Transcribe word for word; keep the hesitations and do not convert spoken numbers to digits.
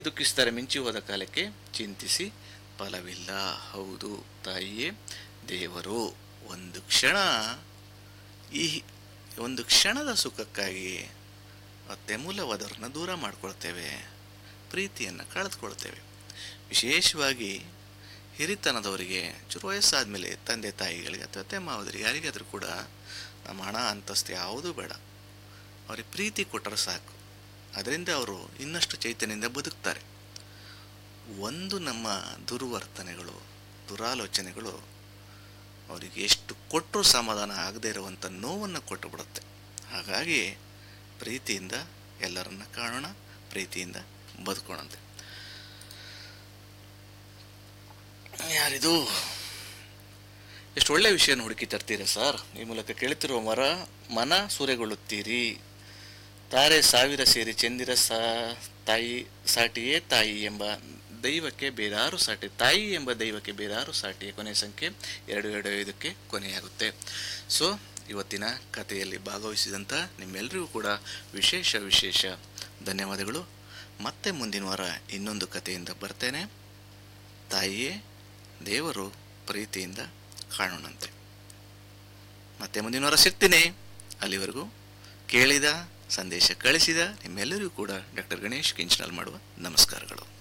ದುಃಖಿಸ್ತಾರೆ. ಮಿಂಚಿ ಹೋದ ಕಾಲಕ್ಕೆ ಚಿಂತಿಸಿ ಫಲವಿಲ್ಲ. ಹೌದು, ತಾಯಿಯೇ ದೇವರು. ಒಂದು ಕ್ಷಣ, ಈ ಒಂದು ಕ್ಷಣದ ಸುಖಕ್ಕಾಗಿ ಅತ್ಯಮೂಲ್ಯವಾದವ್ರನ್ನ ದೂರ ಮಾಡ್ಕೊಳ್ತೇವೆ, ಪ್ರೀತಿಯನ್ನು ಕಳೆದುಕೊಳ್ತೇವೆ. ವಿಶೇಷವಾಗಿ ಹಿರಿತನದವರಿಗೆ, ಚುರು ವಯಸ್ಸಾದಮೇಲೆ ತಂದೆ ತಾಯಿಗಳಿಗೆ ಅಥವಾ ಅತ್ತೆ ಮಾವದರಿಗೆ ಯಾರಿಗಾದರೂ ಕೂಡ ನಮ್ಮ ಹಣ ಅಂತಸ್ತು ಯಾವುದೂ ಬೇಡ, ಅವ್ರಿಗೆ ಪ್ರೀತಿ ಕೊಟ್ಟರೆ ಸಾಕು. ಅದರಿಂದ ಅವರು ಇನ್ನಷ್ಟು ಚೈತನ್ಯದಿಂದ ಬದುಕ್ತಾರೆ. ಒಂದು ನಮ್ಮ ದುರ್ವರ್ತನೆಗಳು, ದುರಾಲೋಚನೆಗಳು ಅವರಿಗೆ ಎಷ್ಟು ಕೊಟ್ಟರೂ ಸಮಾಧಾನ ಆಗದೇ ಇರುವಂಥ ನೋವನ್ನು ಕೊಟ್ಟು ಬಿಡುತ್ತೆ. ಹಾಗಾಗಿ ಪ್ರೀತಿಯಿಂದ ಎಲ್ಲರನ್ನ ಕಾಣೋಣ, ಪ್ರೀತಿಯಿಂದ ಬದುಕೋಣಂತೆ. ಯಾರಿದು ಎಷ್ಟು ಒಳ್ಳೆಯ ವಿಷಯನ ಹುಡುಕಿ ತರ್ತೀರಾ ಸರ್. ಈ ಮೂಲಕ ಕೇಳುತ್ತಿರುವ ಮರ ಮನ ಸೂರೆಗೊಳ್ಳುತ್ತೀರಿ. ತಾರೆ ಸಾವಿರ ಸೇರಿ ಚಂದಿರ ಸಾ ತಾಯಿ ಸಾಟಿಯೇ ತಾಯಿ ಎಂಬ ದೈವಕ್ಕೆ ಬೇರಾರು ಸಾಟಿ, ತಾಯಿ ಎಂಬ ದೈವಕ್ಕೆ ಬೇರಾರು ಸಾಟಿ. ಕೊನೆಯ ಸಂಖ್ಯೆ ಎರಡು ಎರಡು ಐದಕ್ಕೆ ಕೊನೆಯಾಗುತ್ತೆ. ಸೊ ಇವತ್ತಿನ ಕಥೆಯಲ್ಲಿ ಭಾಗವಹಿಸಿದಂಥ ನಿಮ್ಮೆಲ್ಲರಿಗೂ ಕೂಡ ವಿಶೇಷ ವಿಶೇಷ ಧನ್ಯವಾದಗಳು. ಮತ್ತೆ ಮುಂದಿನ ವಾರ ಇನ್ನೊಂದು ಕಥೆಯಿಂದ ಬರ್ತೇನೆ. ತಾಯಿಯೇ ದೇವರು, ಪ್ರೀತಿಯಿಂದ ಕಾಣೋಣಂತೆ. ಮತ್ತೆ ಮುಂದಿನ ವಾರ ಸಿಗ್ತೀನಿ. ಅಲ್ಲಿವರೆಗೂ ಕೇಳಿದ, ಸಂದೇಶ ಕಳಿಸಿದ ನಿಮ್ಮೆಲ್ಲರಿಗೂ ಕೂಡ ಡಾಕ್ಟರ್ ಗಣೇಶ್ ಕಿಂಚನಲ್ ಮಾಡುವ ನಮಸ್ಕಾರಗಳು.